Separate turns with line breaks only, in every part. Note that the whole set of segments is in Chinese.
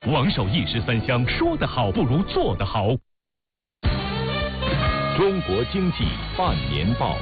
王守义13香，说得好不如做得好。中国经济半年报。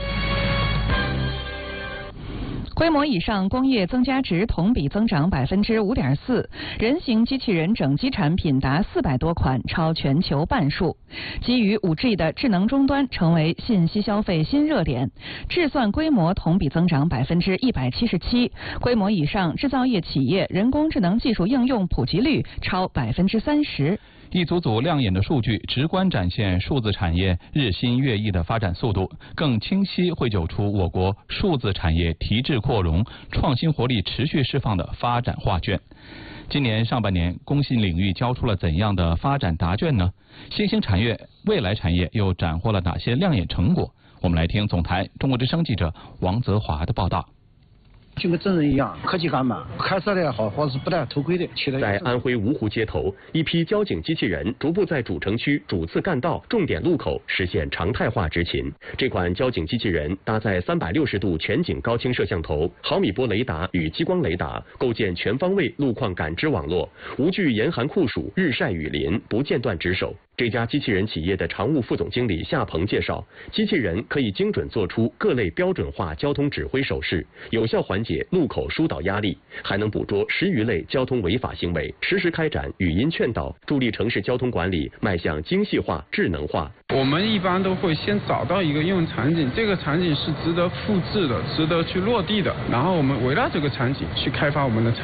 规模以上工业增加值同比增长5.4%，人形机器人整机产品达400多款，超全球半数。基于5G 的智能终端成为信息消费新热点，制算规模同比增长177%，规模以上制造业企业人工智能技术应用普及率超30%。
一组组亮眼的数据，直观展现数字产业日新月异的发展速度，更清晰绘就出我国数字产业提质扩容、创新活力持续释放的发展画卷。今年上半年，工信领域交出了怎样的发展答卷呢？新兴产业、未来产业又斩获了哪些亮眼成果？我们来听总台中国之声记者王泽华的报道。
就跟真人一样，科技感满，开车的也好，或者是不戴头盔的，
在安徽芜湖街头，一批交警机器人逐步在主城区主次干道、重点路口实现常态化执勤。这款交警机器人搭载360度全景高清摄像头、毫米波雷达与激光雷达，构建全方位路况感知网络，无惧严寒酷暑、日晒雨淋，不间断值守。这家机器人企业的常务副总经理夏鹏介绍，机器人可以精准做出各类标准化交通指挥手势，有效缓解路口疏导压力，还能捕捉10余类交通违法行为，实时开展语音劝导，助力城市交通管理迈向精细化、智能化。
我们一般都会先找到一个应用场景，这个场景是值得复制的、值得去落地的，然后我们围绕这个场景去开发我们的产品。